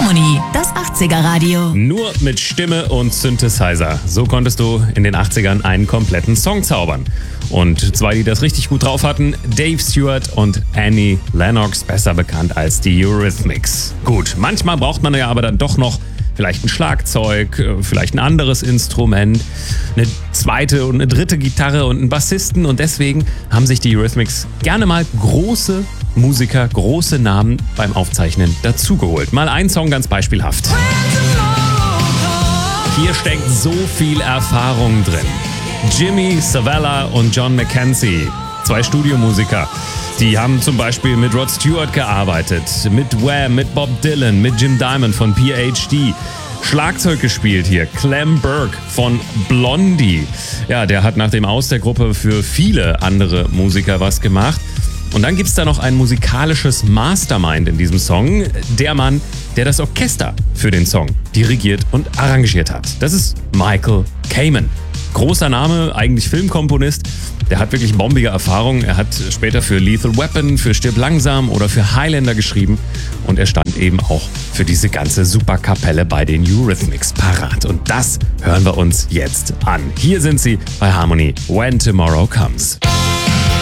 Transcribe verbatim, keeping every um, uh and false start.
Harmony, das achtziger-Radio. Nur mit Stimme und Synthesizer. So konntest du in den achtzigern einen kompletten Song zaubern. Und zwei, die das richtig gut drauf hatten, Dave Stewart und Annie Lennox, besser bekannt als die Eurythmics. Gut, manchmal braucht man ja aber dann doch noch vielleicht ein Schlagzeug, vielleicht ein anderes Instrument, eine zweite und eine dritte Gitarre und einen Bassisten. Und deswegen haben sich die Eurythmics gerne mal große Musiker, große Namen beim Aufzeichnen dazugeholt. Mal ein Song ganz beispielhaft. Hier steckt so viel Erfahrung drin. Jimmy Savella und John McKenzie, zwei Studiomusiker. Die haben zum Beispiel mit Rod Stewart gearbeitet, mit Wham, mit Bob Dylan, mit Jim Diamond von P H D. Schlagzeug gespielt hier, Clem Burke von Blondie. Ja, der hat nach dem Aus der Gruppe für viele andere Musiker was gemacht. Und dann gibt es da noch ein musikalisches Mastermind in diesem Song. Der Mann, der das Orchester für den Song dirigiert und arrangiert hat. Das ist Michael Kamen. Großer Name, eigentlich Filmkomponist. Der hat wirklich bombige Erfahrung. Er hat später für Lethal Weapon, für Stirb langsam oder für Highlander geschrieben. Und er stand eben auch für diese ganze Superkapelle bei den Eurythmics parat. Und das hören wir uns jetzt an. Hier sind sie bei Harmony, When Tomorrow Comes.